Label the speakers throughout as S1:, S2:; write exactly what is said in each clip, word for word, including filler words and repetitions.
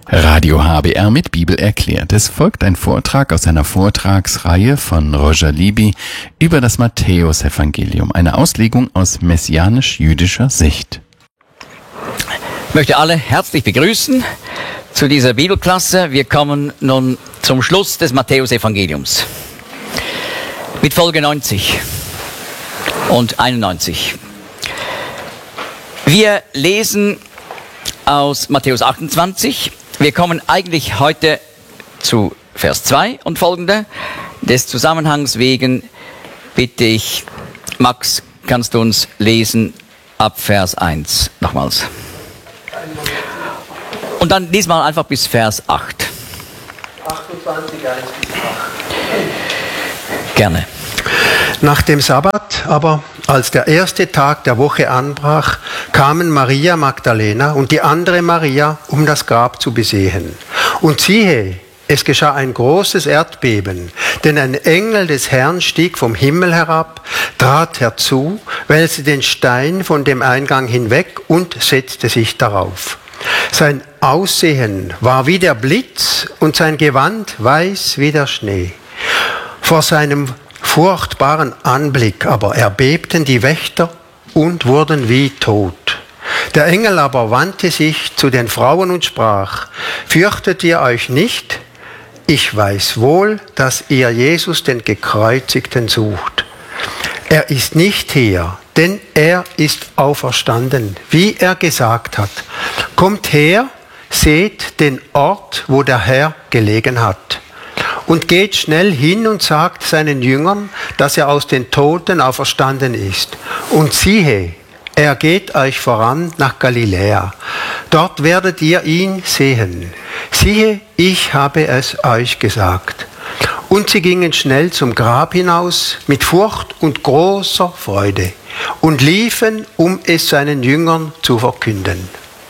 S1: Radio H B R mit Bibel erklärt. Es folgt ein Vortrag aus einer Vortragsreihe von Roger Libby über das Matthäusevangelium, eine Auslegung aus messianisch-jüdischer Sicht.
S2: Ich möchte alle herzlich begrüßen zu dieser Bibelklasse. Wir kommen nun zum Schluss des Matthäusevangeliums mit Folge neunzig und einundneunzig. Wir lesen aus Matthäus achtundzwanzig. Wir kommen eigentlich heute zu Vers zwei und folgende. Des Zusammenhangs wegen bitte ich, Max, kannst du uns lesen ab Vers eins nochmals. Und dann diesmal einfach bis Vers acht.
S3: achtundzwanzig, eins bis acht.
S2: Gerne.
S3: Nach dem Sabbat aber, als der erste Tag der Woche anbrach, kamen Maria Magdalena und die andere Maria, um das Grab zu besehen. Und siehe, es geschah ein großes Erdbeben, denn ein Engel des Herrn stieg vom Himmel herab, trat herzu, wälzte den Stein von dem Eingang hinweg und setzte sich darauf. Sein Aussehen war wie der Blitz und sein Gewand weiß wie der Schnee. Vor seinem furchtbaren Anblick aber erbebten die Wächter und wurden wie tot. Der Engel aber wandte sich zu den Frauen und sprach: Fürchtet ihr euch nicht? Ich weiß wohl, dass ihr Jesus, den Gekreuzigten, sucht. Er ist nicht hier, denn er ist auferstanden, wie er gesagt hat. Kommt her, seht den Ort, wo der Herr gelegen hat. Und geht schnell hin und sagt seinen Jüngern, dass er aus den Toten auferstanden ist. Und siehe, er geht euch voran nach Galiläa. Dort werdet ihr ihn sehen. Siehe, ich habe es euch gesagt. Und sie gingen schnell zum Grab hinaus mit Furcht und großer Freude und liefen, um es seinen Jüngern zu verkünden.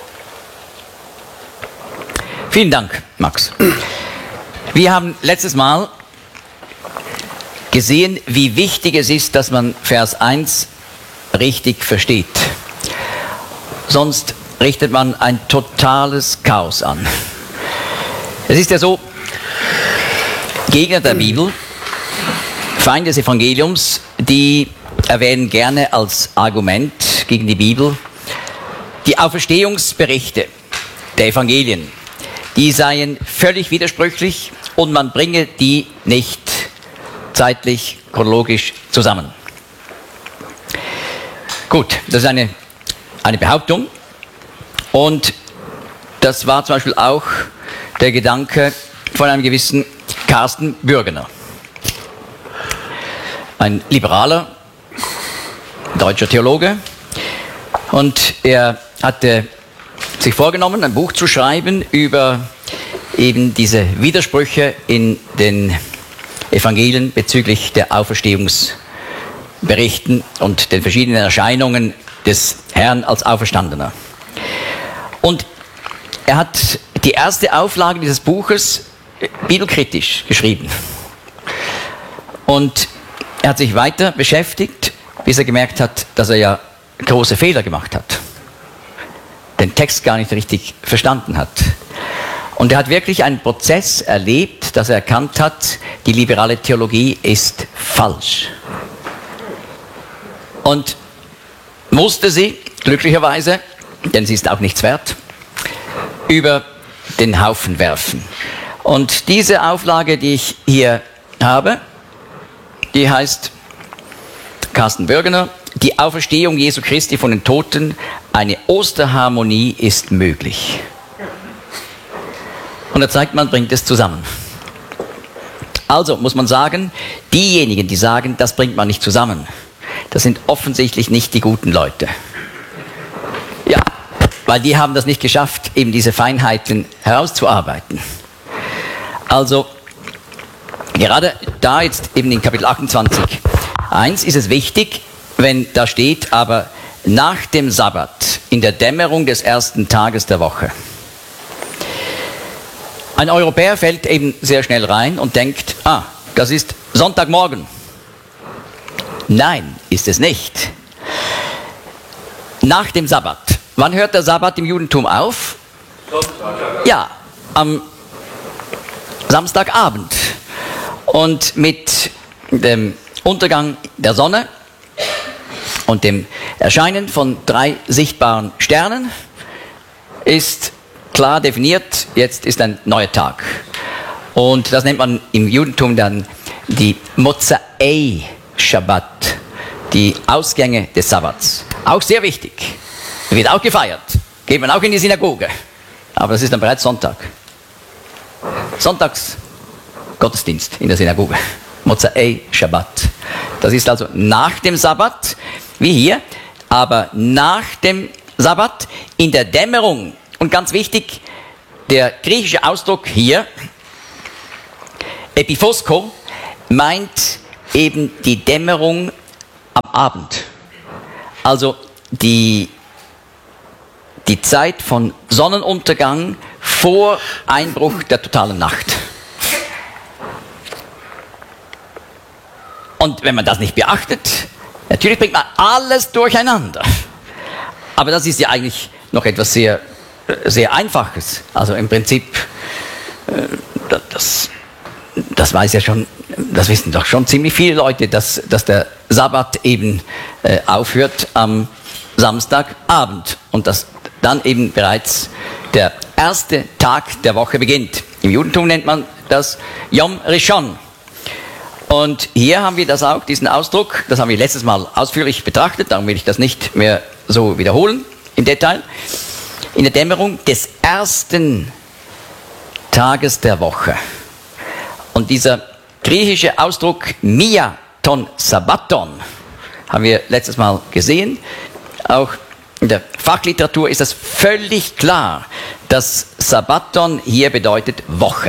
S2: Vielen Dank, Max. Wir haben letztes Mal gesehen, wie wichtig es ist, dass man Vers eins richtig versteht. Sonst richtet man ein totales Chaos an. Es ist ja so, Gegner der Bibel, Feinde des Evangeliums, die erwähnen gerne als Argument gegen die Bibel die Auferstehungsberichte der Evangelien. Die seien völlig widersprüchlich und man bringe die nicht zeitlich, chronologisch zusammen. Gut, das ist eine, eine Behauptung und das war zum Beispiel auch der Gedanke von einem gewissen Carsten Bürgener. Ein liberaler deutscher Theologe, und er hatte sich vorgenommen, ein Buch zu schreiben über eben diese Widersprüche in den Evangelien bezüglich der Auferstehungsberichten und den verschiedenen Erscheinungen des Herrn als Auferstandener. Und er hat die erste Auflage dieses Buches bibelkritisch geschrieben. Und er hat sich weiter beschäftigt, bis er gemerkt hat, dass er ja große Fehler gemacht hat. Den Text gar nicht richtig verstanden hat. Und er hat wirklich einen Prozess erlebt, dass er erkannt hat, die liberale Theologie ist falsch. Und musste sie, glücklicherweise, denn sie ist auch nichts wert, über den Haufen werfen. Und diese Auflage, die ich hier habe, die heißt Carsten Bürgener: Die Auferstehung Jesu Christi von den Toten, eine Osterharmonie ist möglich. Und da zeigt man, bringt es zusammen. Also muss man sagen, diejenigen, die sagen, das bringt man nicht zusammen, das sind offensichtlich nicht die guten Leute. Ja, weil die haben das nicht geschafft, eben diese Feinheiten herauszuarbeiten. Also, gerade da jetzt eben in Kapitel achtundzwanzig, eins ist es wichtig, wenn da steht, aber nach dem Sabbat, in der Dämmerung des ersten Tages der Woche. Ein Europäer fällt eben sehr schnell rein und denkt, ah, das ist Sonntagmorgen. Nein, ist es nicht. Nach dem Sabbat. Wann hört der Sabbat im Judentum auf? Ja, am Samstagabend. Und mit dem Untergang der Sonne und dem Erscheinen von drei sichtbaren Sternen ist klar definiert, jetzt ist ein neuer Tag. Und das nennt man im Judentum dann die Motzei Shabbat, die Ausgänge des Sabbats. Auch sehr wichtig. Wird auch gefeiert. Geht man auch in die Synagoge. Aber das ist dann bereits Sonntag. Sonntags Gottesdienst in der Synagoge. Motzei Shabbat. Das ist also nach dem Sabbat, wie hier, aber nach dem Sabbat in der Dämmerung. Und ganz wichtig, der griechische Ausdruck hier, Epiphosko, meint eben die Dämmerung am Abend. Also die, die Zeit von Sonnenuntergang vor Einbruch der totalen Nacht. Und wenn man das nicht beachtet, natürlich bringt man alles durcheinander. Aber das ist ja eigentlich noch etwas sehr, sehr Einfaches. Also im Prinzip, das, das weiß ja schon, das wissen doch schon ziemlich viele Leute, dass, dass der Sabbat eben äh, aufhört am Samstagabend und dass dann eben bereits der erste Tag der Woche beginnt. Im Judentum nennt man das Yom Rishon. Und hier haben wir das auch, diesen Ausdruck, das haben wir letztes Mal ausführlich betrachtet, darum will ich das nicht mehr so wiederholen im Detail. In der Dämmerung des ersten Tages der Woche. Und dieser griechische Ausdruck Mia ton Sabbaton haben wir letztes Mal gesehen. Auch in der Fachliteratur ist das völlig klar, dass Sabbaton hier bedeutet Woche.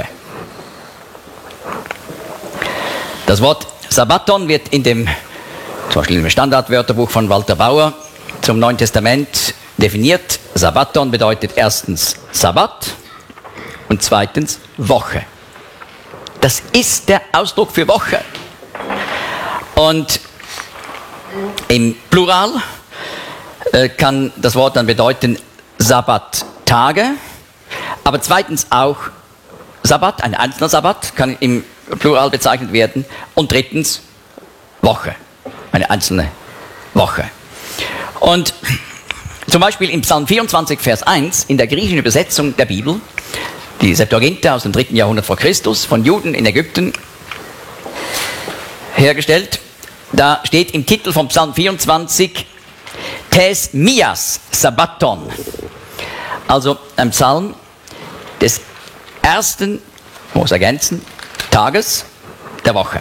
S2: Das Wort Sabbaton wird in dem, zum Beispiel im Standardwörterbuch von Walter Bauer zum Neuen Testament definiert. Sabbaton bedeutet erstens Sabbat und zweitens Woche. Das ist der Ausdruck für Woche. Und im Plural äh, kann das Wort dann bedeuten Sabbattage, aber zweitens auch Sabbat, ein einzelner Sabbat kann im Plural bezeichnet werden und drittens Woche, eine einzelne Woche. Und zum Beispiel im Psalm vierundzwanzig, Vers eins, in der griechischen Übersetzung der Bibel, die Septuaginta aus dem dritten Jahrhundert vor Christus, von Juden in Ägypten hergestellt, da steht im Titel vom Psalm vierundzwanzig Tes mias Sabbaton, also ein Psalm des ersten, muss ergänzen, Tages der Woche.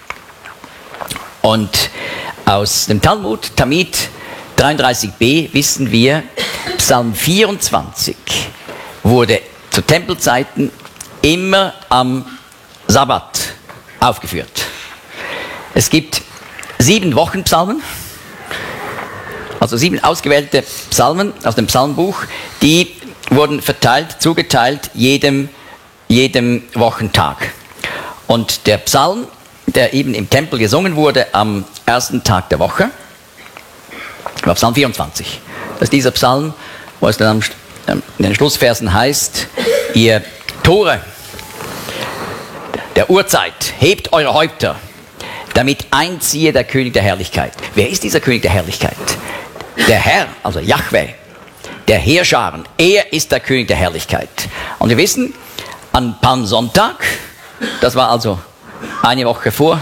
S2: Und aus dem Talmud, Tamid dreiunddreißig b, wissen wir, Psalm vierundzwanzig wurde zu Tempelzeiten immer am Sabbat aufgeführt. Es gibt sieben Wochenpsalmen, also sieben ausgewählte Psalmen aus dem Psalmbuch, die wurden verteilt, zugeteilt jedem, jedem Wochentag. Und der Psalm, der eben im Tempel gesungen wurde am ersten Tag der Woche, war Psalm vierundzwanzig. Das ist dieser Psalm, wo es dann in den Schlussversen heißt, ihr Tore der Urzeit, hebt eure Häupter, damit einziehe der König der Herrlichkeit. Wer ist dieser König der Herrlichkeit? Der Herr, also Jahwe, der Heerscharen, er ist der König der Herrlichkeit. Und wir wissen, an Palmsonntag, das war also eine Woche vor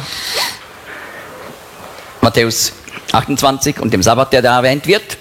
S2: Matthäus achtundzwanzig und dem Sabbat, der da erwähnt wird.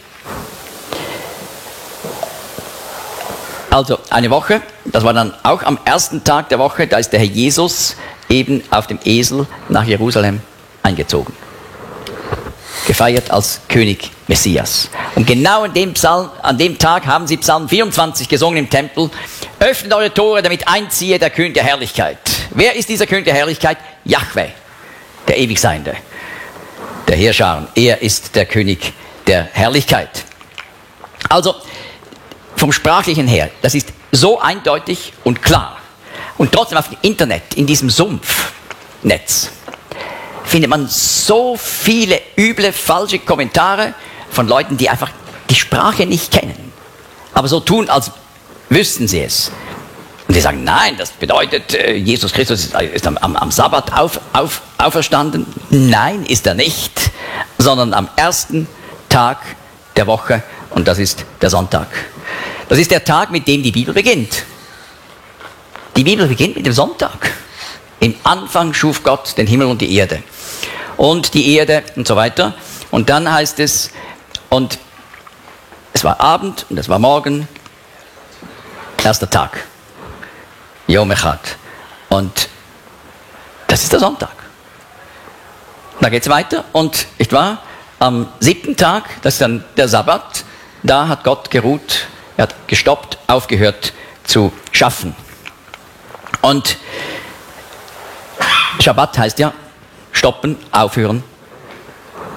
S2: Also eine Woche, das war dann auch am ersten Tag der Woche, da ist der Herr Jesus eben auf dem Esel nach Jerusalem eingezogen. Gefeiert als König Messias. Und genau an dem, Psalm, an dem Tag haben sie Psalm vierundzwanzig gesungen im Tempel. Öffnet eure Tore, damit einziehe der König der Herrlichkeit. Wer ist dieser König der Herrlichkeit? Jahwe, der Ewigseiende, der Heerscharen. Er ist der König der Herrlichkeit. Also vom Sprachlichen her, das ist so eindeutig und klar. Und trotzdem auf dem Internet, in diesem Sumpfnetz, findet man so viele üble, falsche Kommentare von Leuten, die einfach die Sprache nicht kennen, aber so tun, als wüssten sie es. Und die sagen, nein, das bedeutet, Jesus Christus ist, ist am, am, am Sabbat auf, auf, auferstanden. Nein, ist er nicht, sondern am ersten Tag der Woche, und das ist der Sonntag. Das ist der Tag, mit dem die Bibel beginnt. Die Bibel beginnt mit dem Sonntag. Im Anfang schuf Gott den Himmel und die Erde. Und die Erde und so weiter. Und dann heißt es, und es war Abend und es war Morgen, erster Tag. Yom Echad. Und das ist der Sonntag. Da geht es weiter und, nicht wahr, am siebten Tag, das ist dann der Sabbat, da hat Gott geruht, er hat gestoppt, aufgehört zu schaffen. Und Schabbat heißt ja stoppen, aufhören,